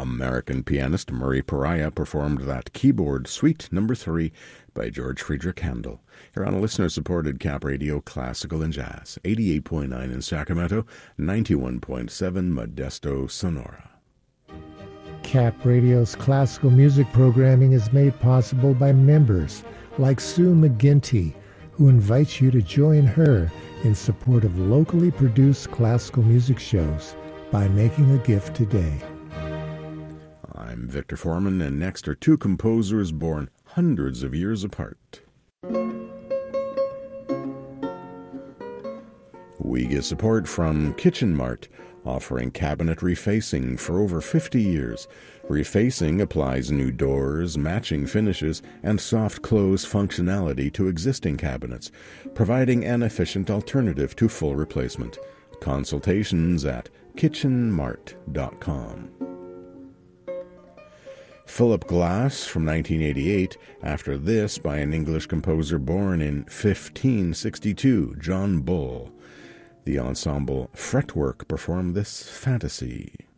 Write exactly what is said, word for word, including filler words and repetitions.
American pianist Murray Pariah performed that keyboard Suite Number three by George Friedrich Handel. Here on a listener-supported Cap Radio Classical and Jazz, eighty-eight point nine in Sacramento, ninety-one point seven Modesto, Sonora. Cap Radio's classical music programming is made possible by members like Sue McGinty, who invites you to join her in support of locally produced classical music shows by making a gift today. I'm Victor Foreman, and next are two composers born hundreds of years apart. We get support from Kitchen Mart, offering cabinet refacing for over fifty years. Refacing applies new doors, matching finishes, and soft close functionality to existing cabinets, providing an efficient alternative to full replacement. Consultations at kitchen mart dot com. Philip Glass from nineteen eighty-eight, after this by an English composer born in fifteen sixty-two, John Bull. The ensemble Fretwork performed this fantasy.